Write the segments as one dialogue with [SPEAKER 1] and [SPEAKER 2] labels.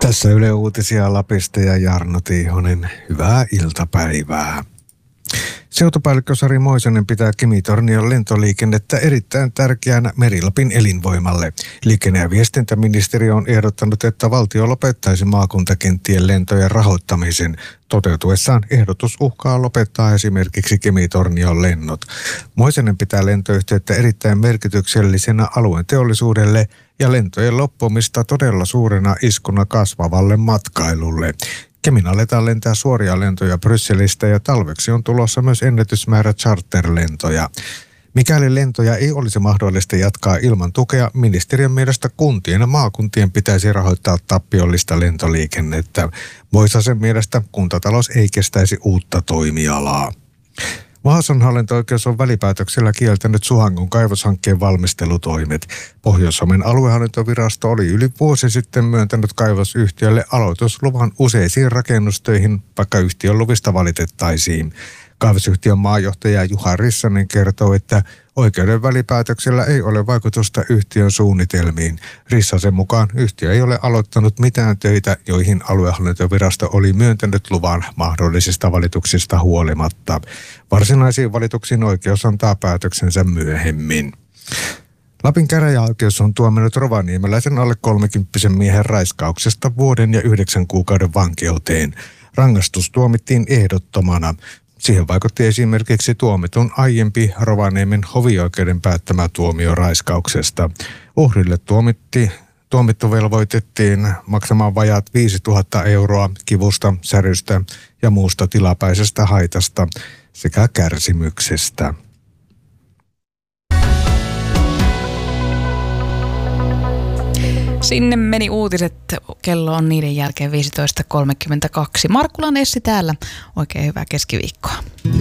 [SPEAKER 1] Tässä Yle Uutisia Lapista ja Jarno Tiihonen. Hyvää iltapäivää. Seutupäällikkö Sari Moisanen pitää Kemi-Tornion lentoliikennettä erittäin tärkeänä Meri-Lapin elinvoimalle. Liikenne- ja viestintäministeriö on ehdottanut, että valtio lopettaisi maakuntakenttien lentojen rahoittamisen. Toteutuessaan ehdotus uhkaa lopettaa esimerkiksi Kemi-Tornion lennot. Moisanen pitää lentoyhteyttä erittäin merkityksellisenä alueen teollisuudelle ja lentojen loppumista todella suurena iskuna kasvavalle matkailulle. Kemin aletaan lentää suoria lentoja Brysselistä ja talveksi on tulossa myös ennätysmäärä charterlentoja. Mikäli lentoja ei olisi mahdollista jatkaa ilman tukea, ministeriön mielestä kuntien ja maakuntien pitäisi rahoittaa tappiollista lentoliikennettä. Moisasen mielestä kuntatalous ei kestäisi uutta toimialaa. Vaasan hallinto-oikeus on välipäätöksellä kieltänyt Suhangon kaivoshankkeen valmistelutoimet. Pohjois-Suomen aluehallintovirasto oli yli vuosi sitten myöntänyt kaivosyhtiölle aloitusluvan useisiin rakennustöihin, vaikka yhtiön luvista valitettaisiin. Kaivosyhtiön maajohtaja Juha Rissanen kertoo, että oikeuden välipäätöksellä ei ole vaikutusta yhtiön suunnitelmiin. Rissasen mukaan yhtiö ei ole aloittanut mitään töitä, joihin aluehallintovirasto oli myöntänyt luvan mahdollisista valituksista huolimatta. Varsinaisiin valituksiin oikeus antaa päätöksensä myöhemmin. Lapin käräjäoikeus on tuominut rovaniemeläisen alle 30 miehen raiskauksesta vuoden ja 9 kuukauden vankeuteen. Rangaistus tuomittiin ehdottomana. Siihen vaikutti esimerkiksi tuomitun aiempi Rovaniemen hovioikeuden päättämä tuomio raiskauksesta. Uhrille tuomittu velvoitettiin maksamaan vajaat 5 000 euroa kivusta, särystä ja muusta tilapäisestä haitasta sekä kärsimyksestä.
[SPEAKER 2] Sinne meni uutiset. Kello on niiden jälkeen 15.32. Markkulan Essi täällä. Oikein hyvää keskiviikkoa.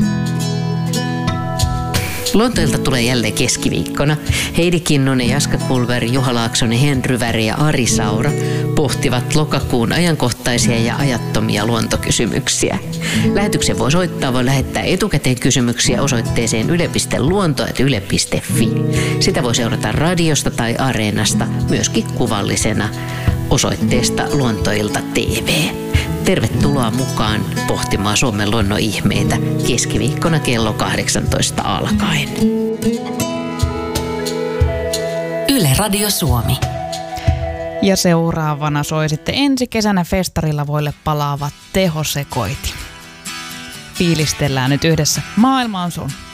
[SPEAKER 3] Lontoilta tulee jälleen keskiviikkona. Heidi Kinnunen, Jaska Kulver, Juha Laaksonen, Henry Väri ja Ari Saura pohtivat lokakuun ajankohtaisia ja ajattomia luontokysymyksiä. Lähetyksen voi soittaa, voi lähettää etukäteen kysymyksiä osoitteeseen yle.luonto@yle.fi. Sitä voi seurata radiosta tai Areenasta, myöskin kuvallisena osoitteesta Luontoilta TV. Tervetuloa mukaan pohtimaan Suomen luonnon ihmeitä keskiviikkona kello 18 alkaen.
[SPEAKER 4] Yle Radio Suomi.
[SPEAKER 2] Ja seuraavana soi sitten ensi kesänä festarilla palaava tehosekoitin. Fiilistellään nyt yhdessä. Maailma on sun.